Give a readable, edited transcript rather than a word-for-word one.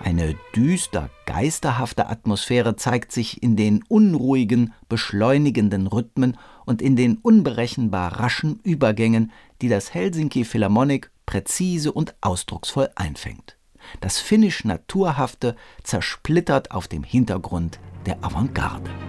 Eine düster, geisterhafte Atmosphäre zeigt sich in den unruhigen, beschleunigenden Rhythmen und in den unberechenbar raschen Übergängen, die das Helsinki Philharmonic präzise und ausdrucksvoll einfängt. Das finnisch Naturhafte zersplittert auf dem Hintergrund der Avantgarde.